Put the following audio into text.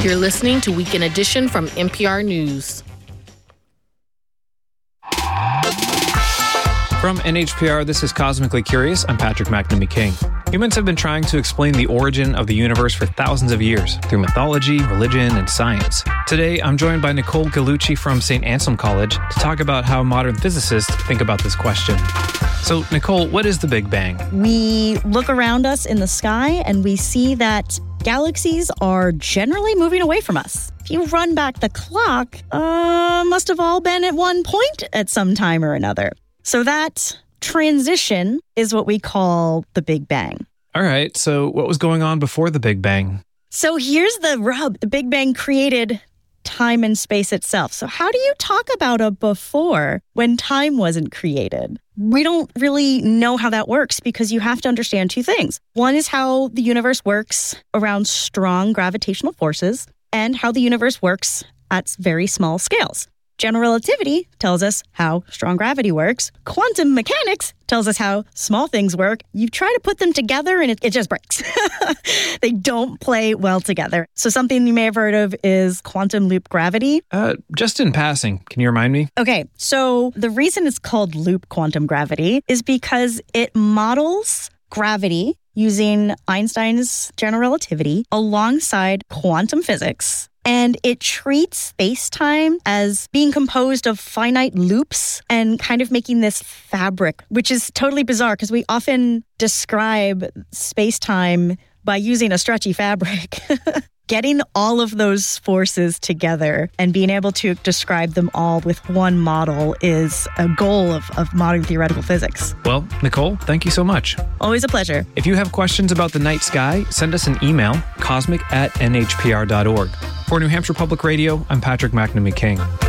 You're listening to Weekend Edition from NPR News. From NHPR, this is Cosmically Curious. I'm Patrick McNamee King. Humans have been trying to explain the origin of the universe for thousands of years through mythology, religion, and science. Today, I'm joined by Nicole Gallucci from St. Anselm College to talk about how modern physicists think about this question. So, Nicole, what is the Big Bang? We look around us in the sky and we see that galaxies are generally moving away from us. If you run back the clock, must have all been at one point at some time or another. So that transition is what we call the Big Bang. All right, so what was going on before the Big Bang? So here's the rub. The Big Bang created time and space itself. So how do you talk about a before when time wasn't created? We don't really know how that works because you have to understand two things. One is how the universe works around strong gravitational forces and how the universe works at very small scales. General relativity tells us how strong gravity works. Quantum mechanics tells us how small things work. You try to put them together and it just breaks. They don't play well together. So something you may have heard of is quantum loop gravity. Just in passing, can you remind me? Okay, so the reason it's called loop quantum gravity is because it models gravity using Einstein's general relativity alongside quantum physics. And it treats space-time as being composed of finite loops and kind of making this fabric, which is totally bizarre because we often describe space-time by using a stretchy fabric. Getting all of those forces together and being able to describe them all with one model is a goal of modern theoretical physics. Well, Nicole, thank you so much. Always a pleasure. If you have questions about the night sky, send us an email, cosmic@nhpr.org. For New Hampshire Public Radio, I'm Patrick McNamee King.